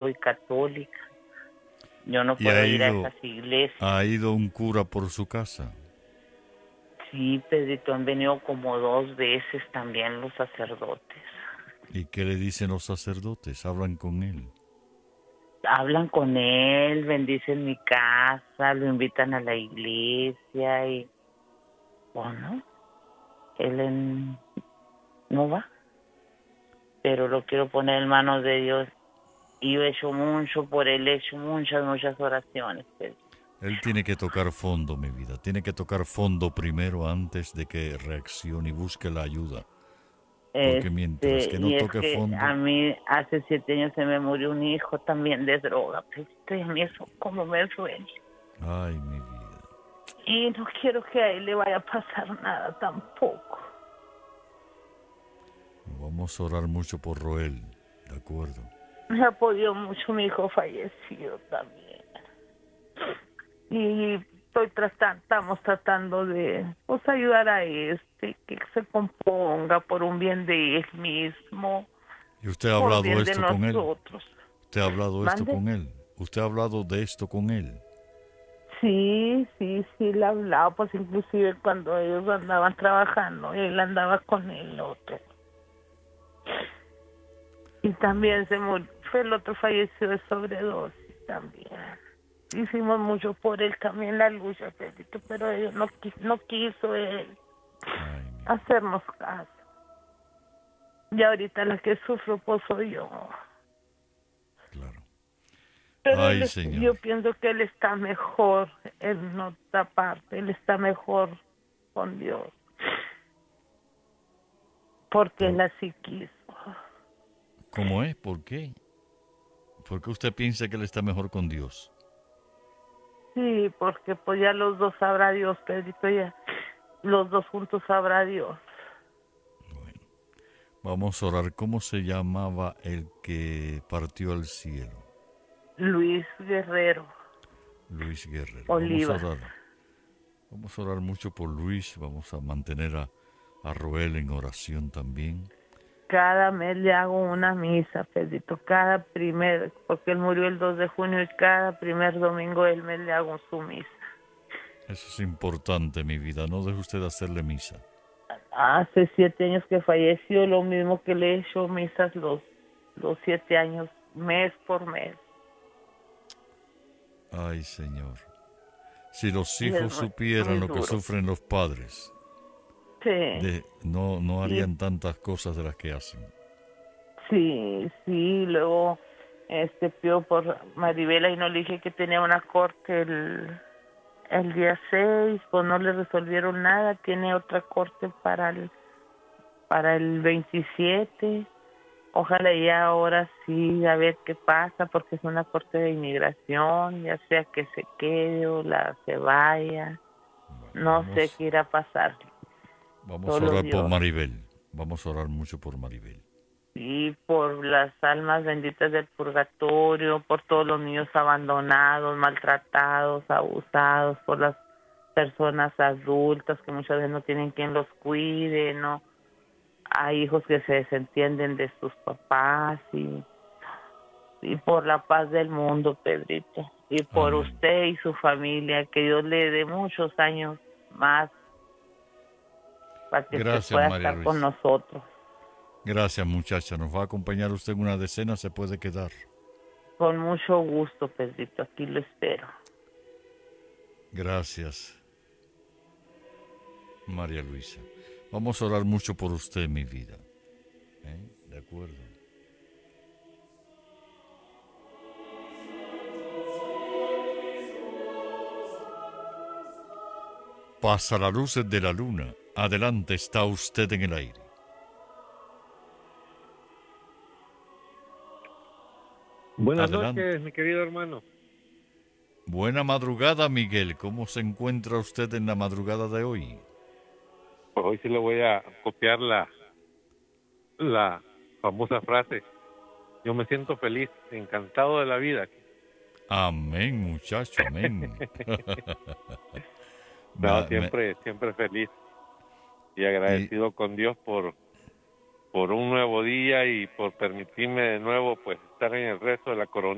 soy católica. Yo no ¿Y ha puedo ir a ido, esas iglesias. ha ido un cura por su casa? Sí, Pedrito, han venido como 2 veces también los sacerdotes. ¿Y qué le dicen los sacerdotes? ¿Hablan con él? Hablan con él, bendicen mi casa, lo invitan a la iglesia y, bueno, no va, pero lo quiero poner en manos de Dios. Y yo he hecho mucho por él, he hecho muchas oraciones. Pero Él tiene que tocar fondo, mi vida. Tiene que tocar fondo primero antes de que reaccione y busque la ayuda. Porque mientras que no y es toque que a fondo... mí hace 7 años se me murió un hijo también de droga, Pedrito, y a mí eso como me duele. Ay, mi vida. Y no quiero que a él le vaya a pasar nada tampoco. Vamos a orar mucho por Roel, ¿de acuerdo? Me apoyó mucho mi hijo fallecido también. Y estamos tratando de pues ayudar a que se componga por un bien de él mismo, ¿Y usted ha por hablado bien de esto con él? nosotros. ¿Usted ha hablado esto ¿Mande? con él? ¿Usted ha hablado de esto con él? Sí, le hablaba, pues inclusive cuando ellos andaban trabajando, él andaba con el otro. Y también se murió, fue el otro falleció de sobredosis también. Hicimos mucho por él también la lucha, Pedrito, pero ellos no quiso él Ay, mi vida. hacernos caso. Y ahorita la que sufro pues soy yo. Claro. Pero Ay, Señor. yo pienso que él está mejor en otra parte, él está mejor con Dios, porque él Pero, así quiso. ¿cómo es? ¿Por qué? ¿Por qué usted piensa que él está mejor con Dios? Sí, porque pues ya los dos sabrá Dios, Pedrito, ya los dos juntos sabrá Dios. Bueno, vamos a orar. ¿Cómo se llamaba el que partió al cielo? Luis Guerrero Luis Guerrero. Vamos a Oliva. orar. Vamos a orar mucho por Luis. Vamos a mantener a Roel en oración también. Cada mes le hago una misa, Pedrito, porque él murió el 2 de junio y cada primer domingo del mes le hago su misa. Eso es importante, mi vida. No deje usted de hacerle misa. Hace 7 años que falleció, lo mismo que le he hecho misas los 7 años, mes por mes. Ay, Señor. Si los Y es hijos muy, supieran muy lo que duro. sufren los padres, Sí, no y harían tantas cosas de las que hacen. sí, luego pidió por Maribela y no le dije que tenía una corte el día 6, pues no le resolvieron nada, tiene otra corte para el 27. Ojalá ya ahora sí, a ver qué pasa, porque es una corte de inmigración, ya sea que se quede o se vaya, Bueno, no sé qué irá a pasar, vamos a solo orar por Dios. Maribel. Vamos a orar mucho por Maribel. Y por las almas benditas del purgatorio, por todos los niños abandonados, maltratados, abusados, por las personas adultas que muchas veces no tienen quien los cuide, ¿no? Hay hijos que se desentienden de sus papás y por la paz del mundo, Pedrito. Y por Amén. usted y su familia, que Dios le dé muchos años más para que usted Gracias, pueda María estar con Luisa. nosotros. Gracias, muchacha. Nos va a acompañar usted en una decena, se puede quedar. Con mucho gusto, Pedrito, aquí lo espero. Gracias, María Luisa. Vamos a orar mucho por usted, mi vida. ¿De acuerdo? Pasa las luces de la luna. Adelante está usted en el aire. Buenas Adelante. noches, mi querido hermano. Buena madrugada, Miguel. ¿Cómo se encuentra usted en la madrugada de hoy? Pues hoy sí le voy a copiar la famosa frase. Yo me siento feliz, encantado de la vida. Amén, muchacho, amén. No, Me- me- siempre feliz y y agradecido con Dios por un nuevo día y por permitirme de nuevo pues estar en el resto de la coronilla.